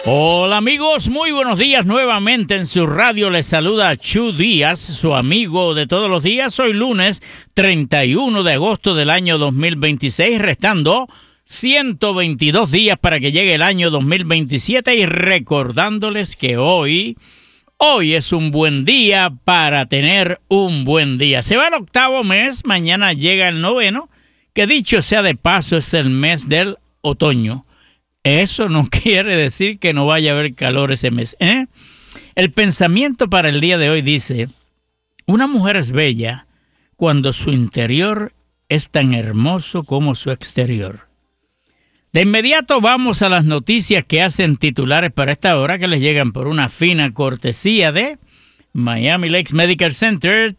Hola amigos, muy buenos días nuevamente en su radio. Les saluda Chu Díaz, su amigo de todos los días. Hoy lunes 31 de agosto del año 2026, restando 122 días para que llegue el año 2027 y recordándoles que hoy es un buen día para tener un buen día. Se va el octavo mes, mañana llega el noveno, que dicho sea de paso es el mes del otoño. Eso no quiere decir que no vaya a haber calor ese mes, ¿eh? El pensamiento para el día de hoy dice: una mujer es bella cuando su interior es tan hermoso como su exterior. De inmediato vamos a las noticias que hacen titulares para esta hora, que les llegan por una fina cortesía de Miami Lakes Medical Center,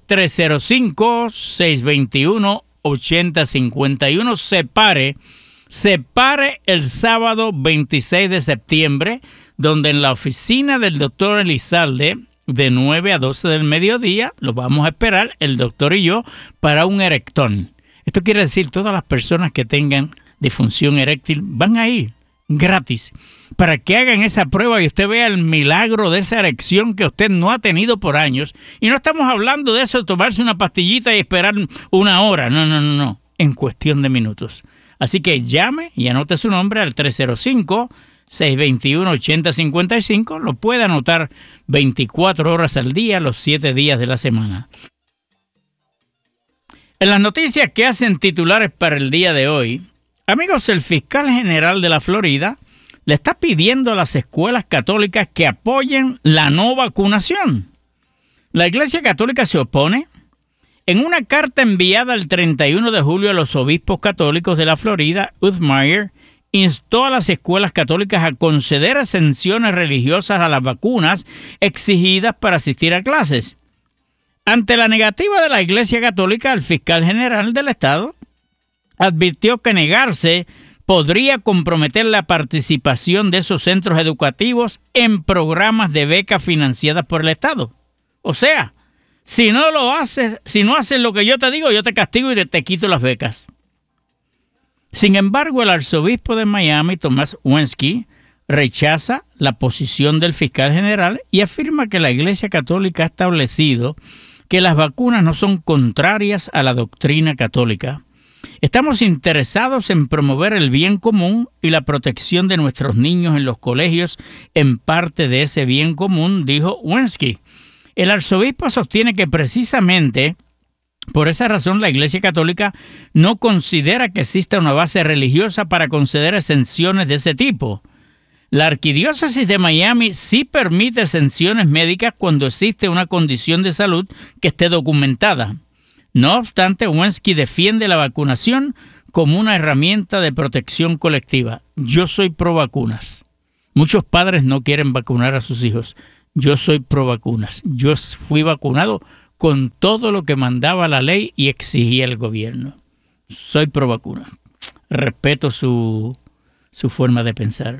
305-621-8051. Separe el sábado 26 de septiembre, donde en la oficina del doctor Elizalde, de 9 a 12 del mediodía, lo vamos a esperar, el doctor y yo, para un erectón. Esto quiere decir, todas las personas que tengan disfunción eréctil van a ir gratis para que hagan esa prueba y usted vea el milagro de esa erección que usted no ha tenido por años. Y no estamos hablando de eso, de tomarse una pastillita y esperar una hora. No. En cuestión de minutos. Así que llame y anote su nombre al 305-621-8055. Lo puede anotar 24 horas al día, los 7 días de la semana. En las noticias que hacen titulares para el día de hoy, amigos, el fiscal general de la Florida le está pidiendo a las escuelas católicas que apoyen la no vacunación. La Iglesia Católica se opone. En una carta enviada el 31 de julio a los obispos católicos de la Florida, Uthmire instó a las escuelas católicas a conceder exenciones religiosas a las vacunas exigidas para asistir a clases. Ante la negativa de la Iglesia Católica, el fiscal general del Estado advirtió que negarse podría comprometer la participación de esos centros educativos en programas de becas financiadas por el Estado. O sea, si no haces lo que yo te digo, yo te castigo y te quito las becas. Sin embargo, el arzobispo de Miami, Thomas Wensky, rechaza la posición del fiscal general y afirma que la Iglesia Católica ha establecido que las vacunas no son contrarias a la doctrina católica. Estamos interesados en promover el bien común y la protección de nuestros niños en los colegios en parte de ese bien común, dijo Wensky. El arzobispo sostiene que precisamente por esa razón la Iglesia Católica no considera que exista una base religiosa para conceder exenciones de ese tipo. La Arquidiócesis de Miami sí permite exenciones médicas cuando existe una condición de salud que esté documentada. No obstante, Wensky defiende la vacunación como una herramienta de protección colectiva. Yo soy pro vacunas. Muchos padres no quieren vacunar a sus hijos. Yo soy pro vacunas. Yo fui vacunado con todo lo que mandaba la ley y exigía el gobierno. Soy pro vacuna. Respeto su forma de pensar.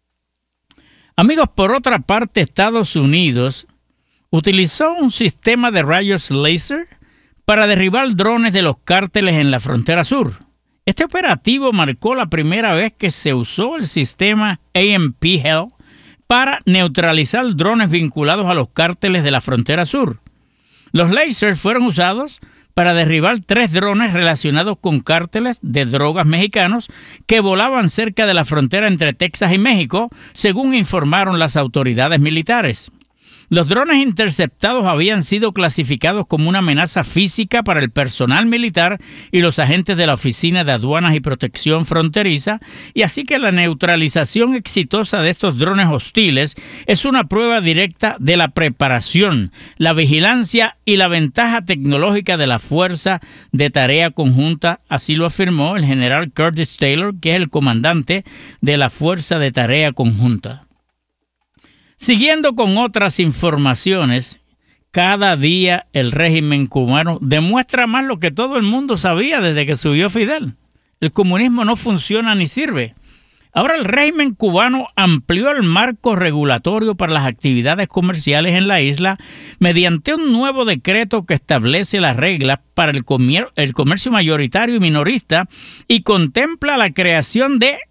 Amigos, por otra parte, Estados Unidos utilizó un sistema de rayos láser para derribar drones de los cárteles en la frontera sur. Este operativo marcó la primera vez que se usó el sistema AMP-HEL para neutralizar drones vinculados a los cárteles de la frontera sur. Los lasers fueron usados para derribar 3 drones relacionados con cárteles de drogas mexicanos que volaban cerca de la frontera entre Texas y México, según informaron las autoridades militares. Los drones interceptados habían sido clasificados como una amenaza física para el personal militar y los agentes de la Oficina de Aduanas y Protección Fronteriza, y así que la neutralización exitosa de estos drones hostiles es una prueba directa de la preparación, la vigilancia y la ventaja tecnológica de la Fuerza de Tarea Conjunta, así lo afirmó el general Curtis Taylor, que es el comandante de la Fuerza de Tarea Conjunta. Siguiendo con otras informaciones, cada día el régimen cubano demuestra más lo que todo el mundo sabía desde que subió Fidel. El comunismo no funciona ni sirve. Ahora el régimen cubano amplió el marco regulatorio para las actividades comerciales en la isla mediante un nuevo decreto que establece las reglas para el comercio mayoritario y minorista y contempla la creación de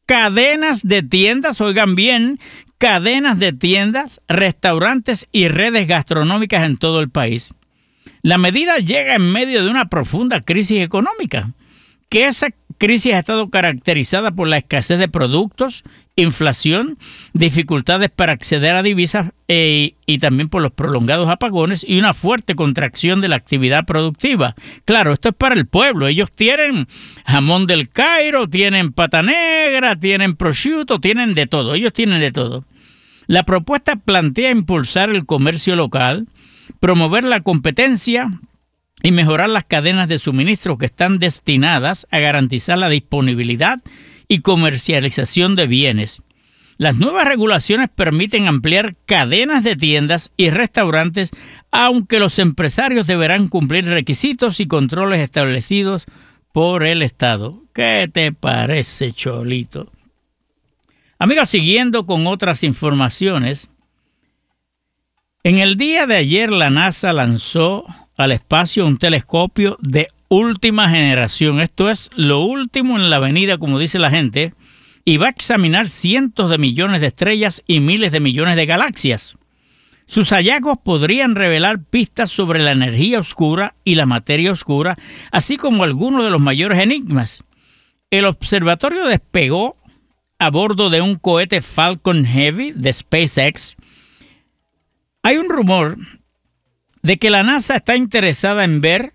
cadenas de tiendas, oigan bien, cadenas de tiendas, restaurantes y redes gastronómicas en todo el país. La medida llega en medio de una profunda crisis económica, que esa crisis ha estado caracterizada por la escasez de productos, inflación, dificultades para acceder a divisas y también por los prolongados apagones y una fuerte contracción de la actividad productiva. Claro, esto es para el pueblo. Ellos tienen jamón del Cairo, tienen pata negra, tienen prosciutto, tienen de todo. Ellos tienen de todo. La propuesta plantea impulsar el comercio local, promover la competencia y mejorar las cadenas de suministro que están destinadas a garantizar la disponibilidad y comercialización de bienes. Las nuevas regulaciones permiten ampliar cadenas de tiendas y restaurantes, aunque los empresarios deberán cumplir requisitos y controles establecidos por el Estado. ¿Qué te parece, Cholito? Amigos, siguiendo con otras informaciones, en el día de ayer la NASA lanzó al espacio un telescopio de última generación. Esto es lo último en la avenida, como dice la gente, y va a examinar cientos de millones de estrellas y miles de millones de galaxias. Sus hallazgos podrían revelar pistas sobre la energía oscura y la materia oscura, así como algunos de los mayores enigmas. El observatorio despegó a bordo de un cohete Falcon Heavy de SpaceX. Hay un rumor de que la NASA está interesada en ver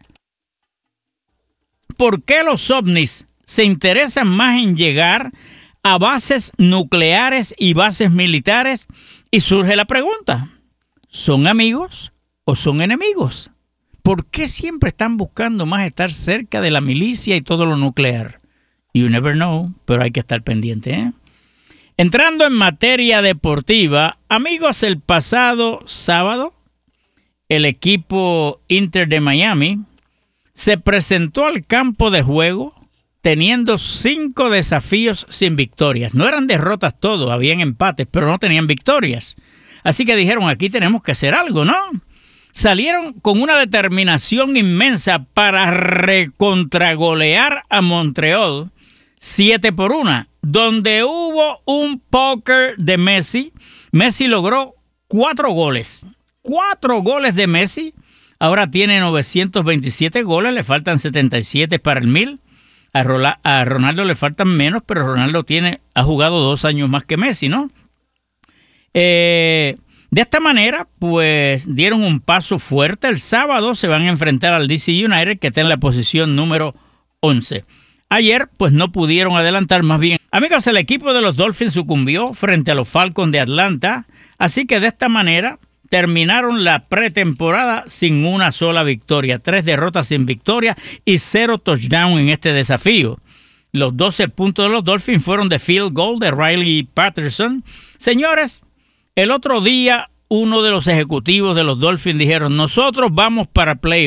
por qué los ovnis se interesan más en llegar a bases nucleares y bases militares, y surge la pregunta: ¿son amigos o son enemigos? ¿Por qué siempre están buscando más estar cerca de la milicia y todo lo nuclear? You never know, pero hay que estar pendiente, ¿eh? Entrando en materia deportiva, amigos, el pasado sábado, el equipo Inter de Miami se presentó al campo de juego teniendo 5 desafíos sin victorias. No eran derrotas todos, habían empates, pero no tenían victorias. Así que dijeron, aquí tenemos que hacer algo, ¿no? Salieron con una determinación inmensa para recontragolear a Montreal 7-1, donde hubo un póker de Messi. Messi logró 4 goles. 4 goles de Messi. Ahora tiene 927 goles, le faltan 77 para el 1000. A Ronaldo le faltan menos, pero Ronaldo ha jugado 2 años más que Messi, ¿no? De esta manera, pues dieron un paso fuerte. El sábado se van a enfrentar al DC United, que está en la posición número 11. Ayer, pues no pudieron adelantar, más bien. Amigos, el equipo de los Dolphins sucumbió frente a los Falcons de Atlanta, así que de esta manera terminaron la pretemporada sin una sola victoria. 3 derrotas sin victoria y 0 touchdown en este desafío. Los 12 puntos de los Dolphins fueron de field goal de Riley Patterson. Señores, el otro día uno de los ejecutivos de los Dolphins dijeron, nosotros vamos para playoffs.